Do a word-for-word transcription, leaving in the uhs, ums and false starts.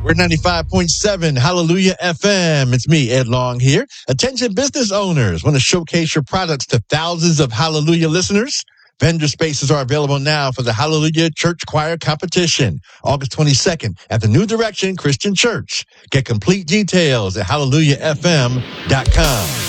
We're ninety-five point seven Hallelujah F M. It's me, Ed Long here. Attention business owners. Want to showcase your products to thousands of Hallelujah listeners? Vendor spaces are available now for the Hallelujah Church Choir Competition, August twenty-second at the New Direction Christian Church. Get complete details at hallelujah f m dot com.